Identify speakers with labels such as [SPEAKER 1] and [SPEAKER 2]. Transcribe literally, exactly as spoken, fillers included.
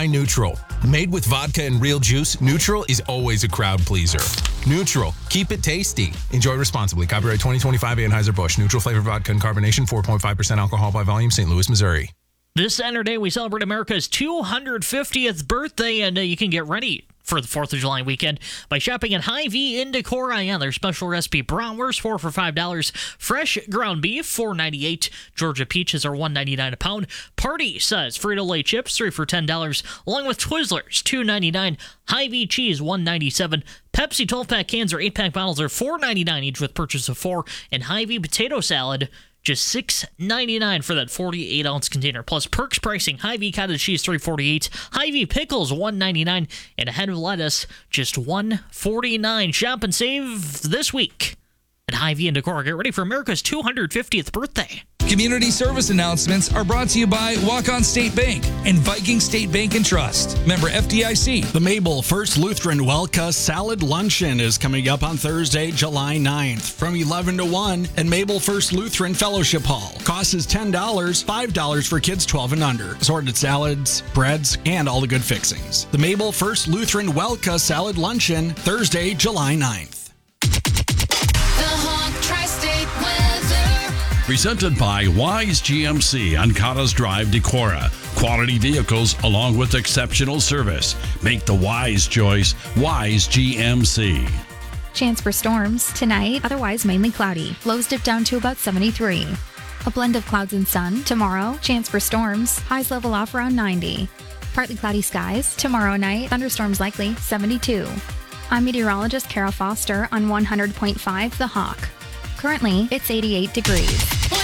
[SPEAKER 1] Try Neutral. Made with vodka and real juice, Neutral is always a crowd pleaser. Neutral. Keep it tasty. Enjoy responsibly. Copyright twenty twenty-five Anheuser-Busch. Neutral flavor vodka and carbonation. four point five percent alcohol by volume. Saint Louis, Missouri.
[SPEAKER 2] This Saturday, we celebrate America's two hundred fiftieth birthday, and uh, you can get ready for the fourth of July weekend by shopping at Hy-Vee in Decorah. Yeah, their special recipe bratwurst, four for five dollars. Fresh ground beef, four ninety-eight. Georgia peaches are one ninety-nine a pound. Party size Frito-Lay chips, three for ten dollars, along with Twizzlers, two ninety-nine. Hy-Vee cheese, one ninety-seven. Pepsi twelve-pack cans or eight-pack bottles are four ninety-nine each with purchase of four. And Hy-Vee potato salad, just six ninety-nine for that forty-eight ounce container. Plus perks pricing, Hy-Vee cottage cheese three forty-eight, Hy-Vee pickles one ninety-nine, and a head of lettuce just one forty-nine. Shop and save this week at Hy-Vee in Decorah. Get ready for America's two hundred fiftieth birthday.
[SPEAKER 3] Community service announcements are brought to you by Walk-On State Bank and Viking State Bank and Trust. Member F D I C.
[SPEAKER 4] The Mabel First Lutheran Welka Salad Luncheon is coming up on Thursday, July ninth from eleven to one at Mabel First Lutheran Fellowship Hall. Cost is ten dollars, five dollars for kids twelve and under. Assorted salads, breads, and all the good fixings. The Mabel First Lutheran Welka Salad Luncheon, Thursday, July ninth.
[SPEAKER 5] Presented by Wise G M C on Cottas Drive, Decorah. Quality vehicles along with exceptional service. Make the wise choice, Wise G M C.
[SPEAKER 6] Chance for storms tonight, otherwise mainly cloudy. Lows dip down to about seventy-three. A blend of clouds and sun. Tomorrow, chance for storms. Highs level off around ninety. Partly cloudy skies. Tomorrow night, thunderstorms likely, seventy-two. I'm meteorologist Kara Foster on one hundred point five The Hawk. Currently, it's eighty-eight degrees.